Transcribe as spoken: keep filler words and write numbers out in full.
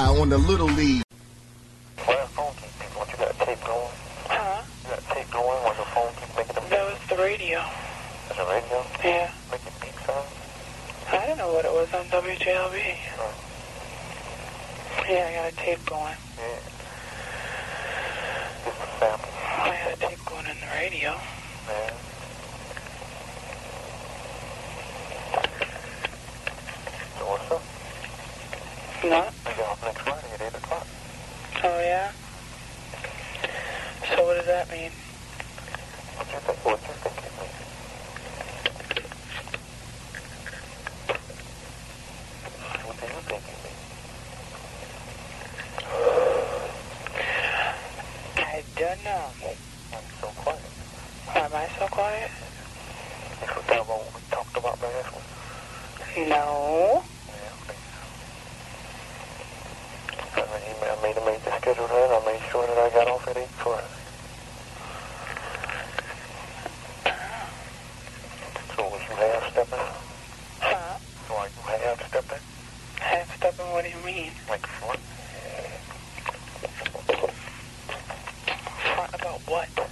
on the Little League. Why the phone keep people? What, you got a tape going? Huh? You got a tape going where the phone keeps making them... That was the radio. That's a radio? Yeah. Making beep sounds? I don't know what it was on W J L B. Oh. Yeah, I got a tape going. Yeah. Just a sample. I had a tape going in the radio. Yeah. So what's up? No? We get off next Friday at eight o'clock. Oh, yeah? So what does that mean? What you think? What you think it means? What do you think it means? I don't know. I'm so quiet. Why am I so quiet? You forgot about what we talked about last week? No. Yeah, okay. I made, I made a major schedule then. I made sure that I got off at eight Friday. So was you half-stepping? Huh? So are you half-stepping? Half-stepping, what do you mean? Like front? Front about what?